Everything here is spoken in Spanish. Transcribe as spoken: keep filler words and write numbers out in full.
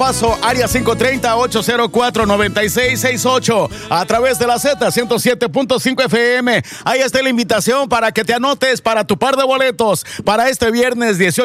Paso, área cinco tres cero, ocho cero cuatro, nueve seis seis ocho, a través de la Z ciento siete punto cinco F M. Ahí está la invitación para que te anotes para tu par de boletos para este viernes dieciocho